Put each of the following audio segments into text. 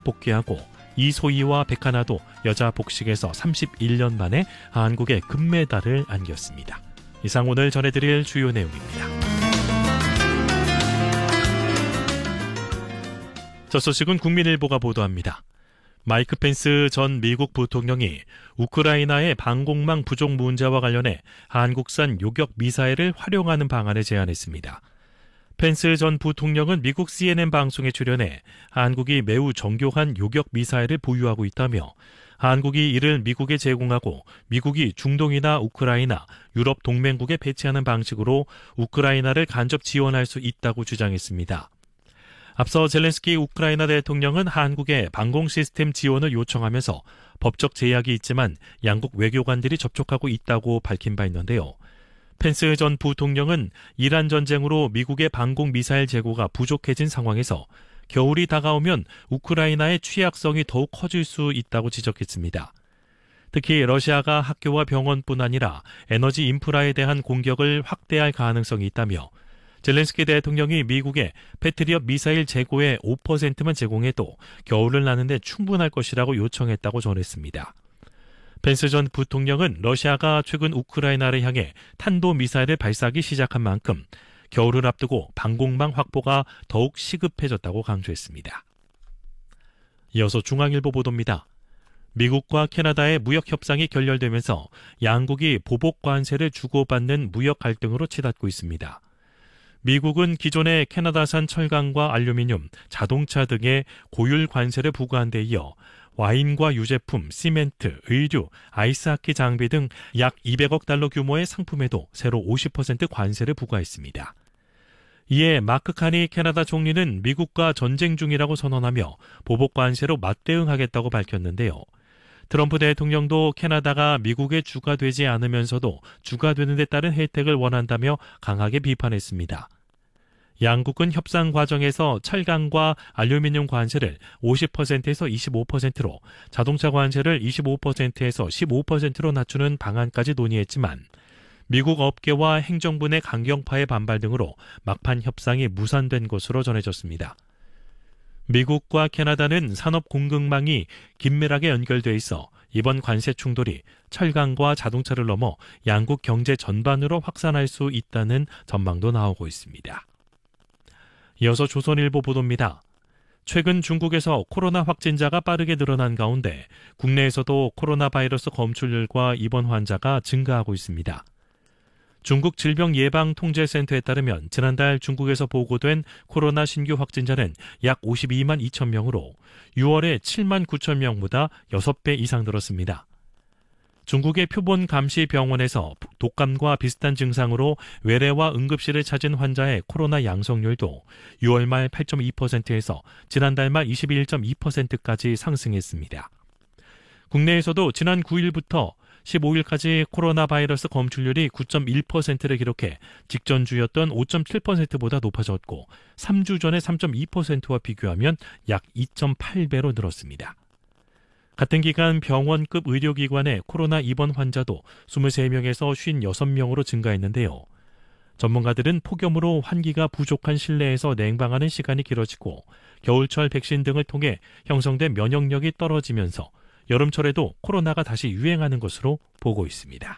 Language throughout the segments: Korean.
복귀하고 이소희와 백하나도 여자 복식에서 31년 만에 한국의 금메달을 안겼습니다. 이상 오늘 전해드릴 주요 내용입니다. 첫 소식은 국민일보가 보도합니다. 마이크 펜스 전 미국 부통령이 우크라이나의 방공망 부족 문제와 관련해 한국산 요격 미사일을 활용하는 방안을 제안했습니다. 펜스 전 부통령은 미국 CNN 방송에 출연해 한국이 매우 정교한 요격 미사일을 보유하고 있다며 한국이 이를 미국에 제공하고 미국이 중동이나 우크라이나, 유럽 동맹국에 배치하는 방식으로 우크라이나를 간접 지원할 수 있다고 주장했습니다. 앞서 젤렌스키 우크라이나 대통령은 한국에 방공 시스템 지원을 요청하면서 법적 제약이 있지만 양국 외교관들이 접촉하고 있다고 밝힌 바 있는데요. 펜스 전 부통령은 이란 전쟁으로 미국의 방공 미사일 재고가 부족해진 상황에서 겨울이 다가오면 우크라이나의 취약성이 더욱 커질 수 있다고 지적했습니다. 특히 러시아가 학교와 병원뿐 아니라 에너지 인프라에 대한 공격을 확대할 가능성이 있다며 젤렌스키 대통령이 미국에 패트리엇 미사일 재고의 5%만 제공해도 겨울을 나는데 충분할 것이라고 요청했다고 전했습니다. 펜스 전 부통령은 러시아가 최근 우크라이나를 향해 탄도미사일을 발사하기 시작한 만큼 겨울을 앞두고 방공망 확보가 더욱 시급해졌다고 강조했습니다. 이어서 중앙일보 보도입니다. 미국과 캐나다의 무역 협상이 결렬되면서 양국이 보복 관세를 주고받는 무역 갈등으로 치닫고 있습니다. 미국은 기존의 캐나다산 철강과 알루미늄, 자동차 등의 고율 관세를 부과한 데 이어 와인과 유제품, 시멘트, 의류, 아이스하키 장비 등 약 200억 달러 규모의 상품에도 새로 50% 관세를 부과했습니다. 이에 마크 카니 캐나다 총리는 미국과 전쟁 중이라고 선언하며 보복 관세로 맞대응하겠다고 밝혔는데요. 트럼프 대통령도 캐나다가 미국의 주가 되지 않으면서도 주가 되는 데 따른 혜택을 원한다며 강하게 비판했습니다. 양국은 협상 과정에서 철강과 알루미늄 관세를 50%에서 25%로 자동차 관세를 25%에서 15%로 낮추는 방안까지 논의했지만 미국 업계와 행정부 내 강경파의 반발 등으로 막판 협상이 무산된 것으로 전해졌습니다. 미국과 캐나다는 산업 공급망이 긴밀하게 연결돼 있어 이번 관세 충돌이 철강과 자동차를 넘어 양국 경제 전반으로 확산할 수 있다는 전망도 나오고 있습니다. 이어서 조선일보 보도입니다. 최근 중국에서 코로나 확진자가 빠르게 늘어난 가운데 국내에서도 코로나 바이러스 검출률과 입원 환자가 증가하고 있습니다. 중국 질병예방통제센터에 따르면 지난달 중국에서 보고된 코로나 신규 확진자는 약 52만 2천 명으로 6월에 7만 9천 명보다 6배 이상 늘었습니다. 중국의 표본 감시 병원에서 독감과 비슷한 증상으로 외래와 응급실을 찾은 환자의 코로나 양성률도 6월 말 8.2%에서 지난달 말 21.2%까지 상승했습니다. 국내에서도 지난 9일부터 15일까지 코로나 바이러스 검출률이 9.1%를 기록해 직전 주였던 5.7%보다 높아졌고 3주 전의 3.2%와 비교하면 약 2.8배로 늘었습니다. 같은 기간 병원급 의료기관의 코로나 입원 환자도 23명에서 56명으로 증가했는데요. 전문가들은 폭염으로 환기가 부족한 실내에서 냉방하는 시간이 길어지고 겨울철 백신 등을 통해 형성된 면역력이 떨어지면서 여름철에도 코로나가 다시 유행하는 것으로 보고 있습니다.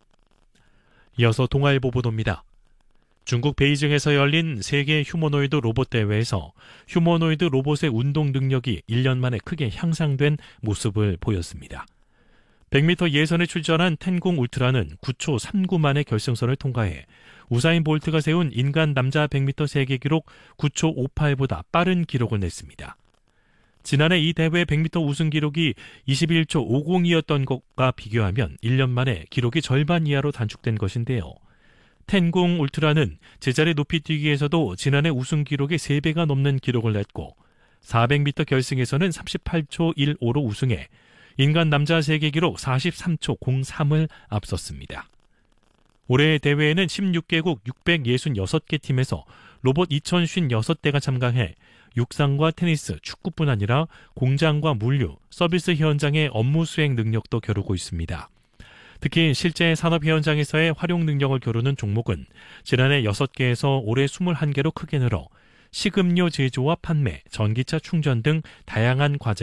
이어서 동아일보 보도입니다. 중국 베이징에서 열린 세계 휴머노이드 로봇 대회에서 휴머노이드 로봇의 운동 능력이 1년 만에 크게 향상된 모습을 보였습니다. 100m 예선에 출전한 텐궁 울트라는 9초 39 만에 결승선을 통과해 우사인 볼트가 세운 인간 남자 100m 세계 기록 9초 58보다 빠른 기록을 냈습니다. 지난해 이 대회 100m 우승 기록이 21초 50이었던 것과 비교하면 1년 만에 기록이 절반 이하로 단축된 것인데요. 텐궁 울트라는 제자리 높이뛰기에서도 지난해 우승 기록의 3배가 넘는 기록을 냈고 400m 결승에서는 38초 15로 우승해 인간 남자 세계 기록 43초 03을 앞섰습니다. 올해 대회에는 16개국 666개 팀에서 로봇 2056대가 참가해 육상과 테니스, 축구뿐 아니라 공장과 물류, 서비스 현장의 업무 수행 능력도 겨루고 있습니다. 특히 실제 산업 현장에서의 활용 능력을 겨루는 종목은 지난해 6개에서 올해 21개로 크게 늘어 식음료 제조와 판매, 전기차 충전 등 다양한 과제